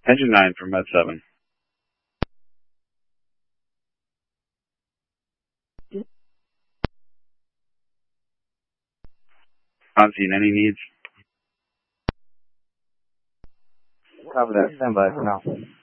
Engine 9 for Med 7. On scene, any needs? Copy that. Stand by for now.